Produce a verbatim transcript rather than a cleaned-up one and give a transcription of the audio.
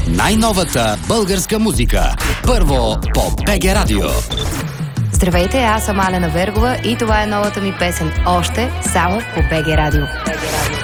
най-новата българска музика. Първо по БГ Радио. Здравейте, аз съм Алена Вергова и това е новата ми песен "Още" само по БГ Радио. БГ Радио.